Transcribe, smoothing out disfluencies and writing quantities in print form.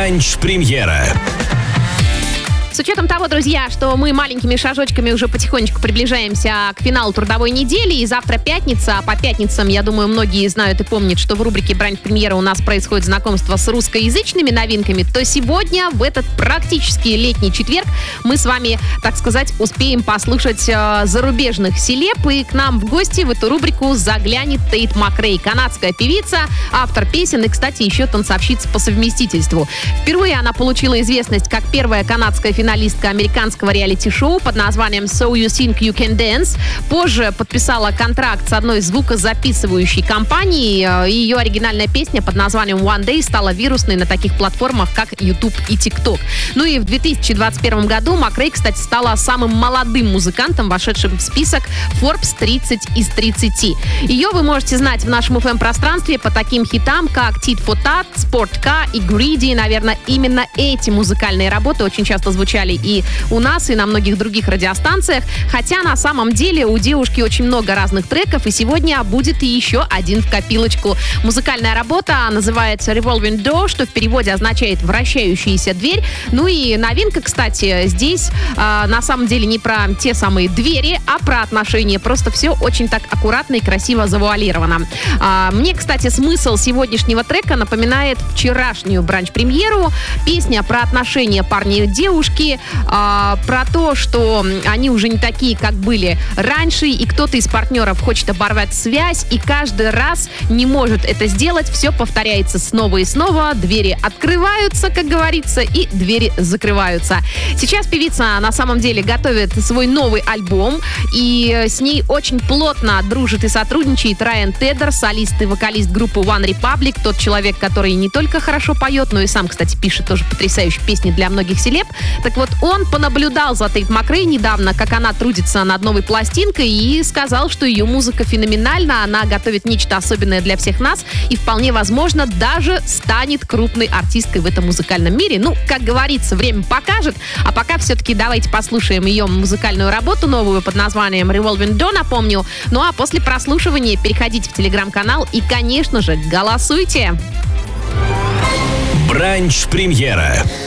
Бранч-премьера. С учетом того, друзья, что мы маленькими шажочками уже потихонечку приближаемся к финалу трудовой недели, и завтра пятница, а по пятницам, я думаю, многие знают и помнят, что в рубрике «Бранч-премьера» у нас происходит знакомство с русскоязычными новинками, то сегодня, в этот практически летний четверг, мы с вами, так сказать, успеем послушать зарубежных селеб, и к нам в гости в эту рубрику заглянет Тейт Макрей, канадская певица, автор песен и, кстати, еще танцовщица по совместительству. Впервые она получила известность как первая канадская финалистка американского реалити-шоу под названием So You Think You Can Dance. Позже подписала контракт с одной звукозаписывающей компанией. Ее оригинальная песня под названием One Day стала вирусной на таких платформах, как YouTube и TikTok. Ну и в 2021 году Макрей, кстати, стала самым молодым музыкантом, вошедшим в список Forbes 30 из 30. Ее вы можете знать в нашем FM-пространстве по таким хитам, как Tit for Tat, Sport Car и Greedy. Наверное, именно эти музыкальные работы очень часто звучали и у нас, и на многих других радиостанциях. Хотя на самом деле у девушки очень много разных треков, и сегодня будет и еще один в копилочку. Музыкальная работа называется Revolving Door, что в переводе означает «вращающаяся дверь». Ну и новинка, кстати, здесь на самом деле не про те самые двери, а про отношения. Просто все очень так аккуратно и красиво завуалировано. Мне, кстати, смысл сегодняшнего трека напоминает вчерашнюю бранч-премьеру. Песня про отношения парня и девушки, про то, что они уже не такие, как были раньше, и кто-то из партнеров хочет оборвать связь, и каждый раз не может это сделать. Все повторяется снова и снова. Двери открываются, как говорится, и двери закрываются. Сейчас певица на самом деле готовит свой новый альбом, и с ней очень плотно дружит и сотрудничает Райан Теддер, солист и вокалист группы One Republic, тот человек, который не только хорошо поет, но и сам, кстати, пишет тоже потрясающие песни для многих селеб. Так вот, он понаблюдал за Тейт Макрей недавно, как она трудится над новой пластинкой, и сказал, что ее музыка феноменальна, она готовит нечто особенное для всех нас, и вполне возможно даже станет крупной артисткой в этом музыкальном мире. Ну, как говорится, время покажет. А пока все-таки давайте послушаем ее музыкальную работу новую под названием Revolving Door, напомню. Ну а после прослушивания переходите в телеграм-канал и, конечно же, голосуйте. Бранч-премьера.